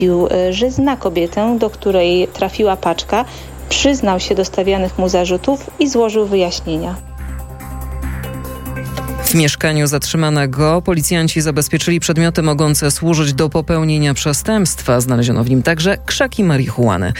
że zna kobietę, do której trafiła paczka, przyznał się do stawianych mu zarzutów i złożył wyjaśnienia. W mieszkaniu zatrzymanego policjanci zabezpieczyli przedmioty mogące służyć do popełnienia przestępstwa. Znaleziono w nim także krzaki marihuany.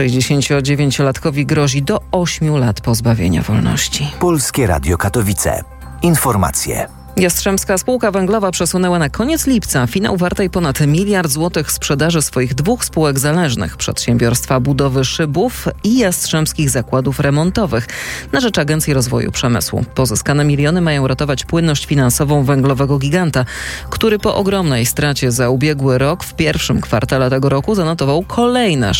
69-latkowi grozi do 8 lat pozbawienia wolności. Polskie Radio Katowice. Informacje. Jastrzębska Spółka Węglowa przesunęła na koniec lipca finał wartej ponad 1 miliard złotych sprzedaży swoich 2 spółek zależnych, przedsiębiorstwa budowy szybów i Jastrzębskich Zakładów Remontowych, na rzecz Agencji Rozwoju Przemysłu. Pozyskane miliony mają ratować płynność finansową węglowego giganta, który po ogromnej stracie za ubiegły rok w pierwszym kwartale tego roku zanotował kolejne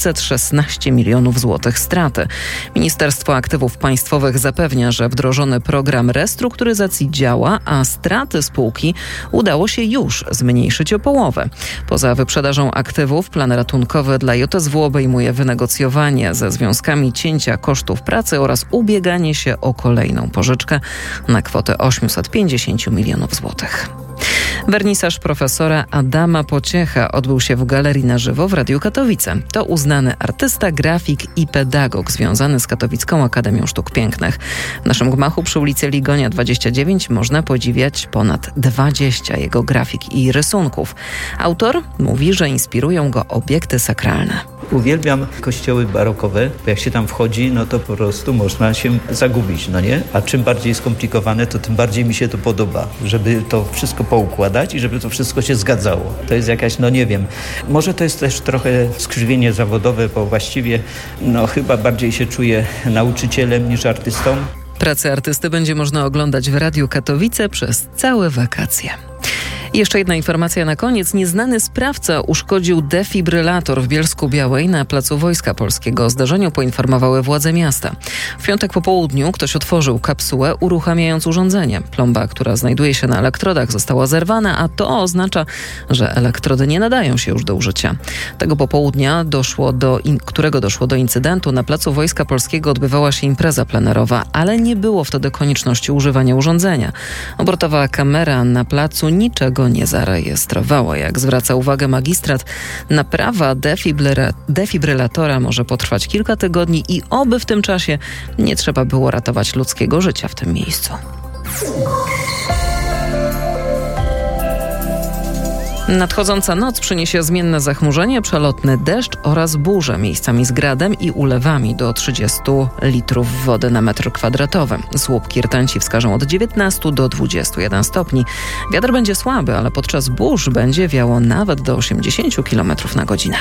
616 milionów złotych straty. Ministerstwo Aktywów Państwowych zapewnia, że wdrożony program restrukturyzacji działa, a straty spółki udało się już zmniejszyć o połowę. Poza wyprzedażą aktywów, plan ratunkowy dla JSW obejmuje wynegocjowanie ze związkami cięcia kosztów pracy oraz ubieganie się o kolejną pożyczkę na kwotę 850 milionów złotych. Wernisaż profesora Adama Pociecha odbył się w Galerii na Żywo w Radiu Katowice. To uznany artysta, grafik i pedagog związany z Katowicką Akademią Sztuk Pięknych. W naszym gmachu przy ulicy Ligonia 29 można podziwiać ponad 20 jego grafik i rysunków. Autor mówi, że inspirują go obiekty sakralne. Uwielbiam kościoły barokowe, bo jak się tam wchodzi, no to po prostu można się zagubić, no nie? A czym bardziej skomplikowane, to tym bardziej mi się to podoba, żeby to wszystko poukładać i żeby to wszystko się zgadzało. To jest jakaś, no nie wiem, może to jest też trochę skrzywienie zawodowe, bo właściwie, no chyba bardziej się czuję nauczycielem niż artystą. Pracę artysty będzie można oglądać w Radiu Katowice przez całe wakacje. I jeszcze jedna informacja na koniec. Nieznany sprawca uszkodził defibrylator w Bielsku-Białej na placu Wojska Polskiego. O zdarzeniu poinformowały władze miasta. W piątek po południu ktoś otworzył kapsułę, uruchamiając urządzenie. Plomba, która znajduje się na elektrodach, została zerwana, a to oznacza, że elektrody nie nadają się już do użycia. Tego popołudnia, którego doszło do incydentu, na placu Wojska Polskiego odbywała się impreza plenerowa, ale nie było wtedy konieczności używania urządzenia. Obrotowa kamera na placu niczego nie zarejestrowała. Jak zwraca uwagę magistrat, naprawa defibrylatora może potrwać kilka tygodni i oby w tym czasie nie trzeba było ratować ludzkiego życia w tym miejscu. Nadchodząca noc przyniesie zmienne zachmurzenie, przelotny deszcz oraz burze, miejscami z gradem i ulewami do 30 litrów wody na metr kwadratowy. Słupki rtęci wskażą od 19 do 21 stopni. Wiatr będzie słaby, ale podczas burz będzie wiało nawet do 80 km na godzinę.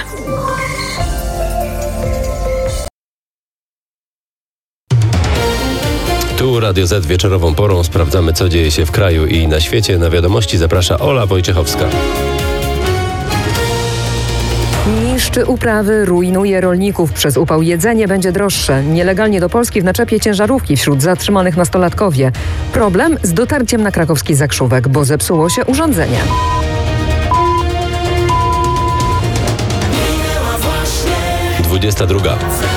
Tu Radio Z wieczorową porą sprawdzamy, co dzieje się w kraju i na świecie. Na wiadomości zaprasza Ola Wojciechowska. Niszczy uprawy, rujnuje rolników. Przez upał jedzenie będzie droższe. Nielegalnie do Polski w naczepie ciężarówki, wśród zatrzymanych nastolatkowie. Problem z dotarciem na krakowski Zakrzówek, bo zepsuło się urządzenie. Dwudziesta druga.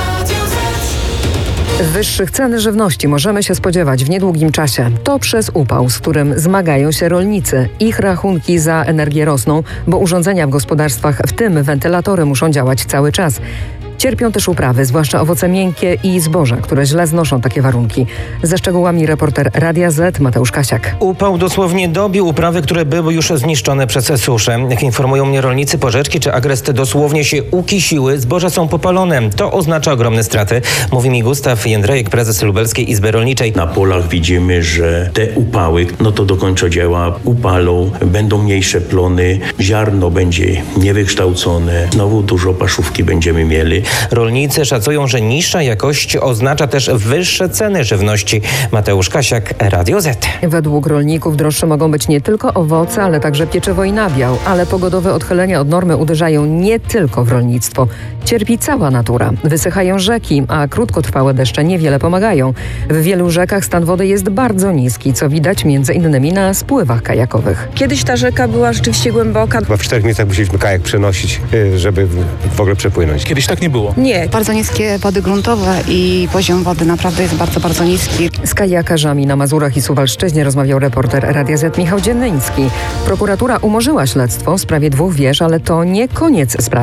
Wyższych cen żywności możemy się spodziewać w niedługim czasie. To przez upał, z którym zmagają się rolnicy. Ich rachunki za energię rosną, bo urządzenia w gospodarstwach, w tym wentylatory, muszą działać cały czas. Cierpią też uprawy, zwłaszcza owoce miękkie i zboża, które źle znoszą takie warunki. Ze szczegółami reporter Radia Z Mateusz Kasiak. Upał dosłownie dobił uprawy, które były już zniszczone przez suszę. Jak informują mnie rolnicy, porzeczki czy agresty dosłownie się ukisiły, zboża są popalone. To oznacza ogromne straty, mówi mi Gustaw Jędrejek, prezes Lubelskiej Izby Rolniczej. Na polach widzimy, że te upały, to do końca dzieła, upalą, będą mniejsze plony, ziarno będzie niewykształcone, znowu dużo paszówki będziemy mieli. Rolnicy szacują, że niższa jakość oznacza też wyższe ceny żywności. Mateusz Kasiak, Radio Z. Według rolników droższe mogą być nie tylko owoce, ale także pieczywo i nabiał. Ale pogodowe odchylenia od normy uderzają nie tylko w rolnictwo. Cierpi cała natura. Wysychają rzeki, a krótkotrwałe deszcze niewiele pomagają. W wielu rzekach stan wody jest bardzo niski, co widać między innymi na spływach kajakowych. Kiedyś ta rzeka była rzeczywiście głęboka. Chyba w 4 miejscach musieliśmy kajak przenosić, żeby w ogóle przepłynąć. Kiedyś tak nie było. było. Nie. Bardzo niskie wody gruntowe i poziom wody naprawdę jest bardzo, bardzo niski. Z kajakarzami na Mazurach i Suwalszczyźnie rozmawiał reporter Radia Z Michał Dziennyński. Prokuratura umorzyła śledztwo w sprawie 2 wież, ale to nie koniec sprawy.